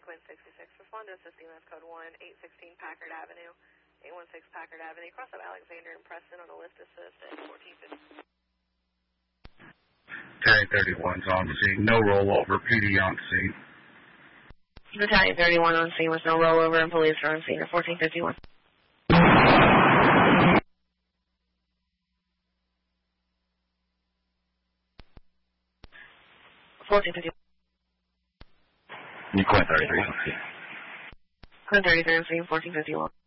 Quinn 66. Respond to assist EMS code 1, 816 Packard Avenue, 816 Packard Avenue. Cross up Alexander and Preston on a lift assist at 1450. Battalion 31's on scene. No rollover. PD on scene. Battalion 31 on scene with no rollover and police are on scene at 1451. Quinn 33 on scene. Quinn 33 on scene, 1451.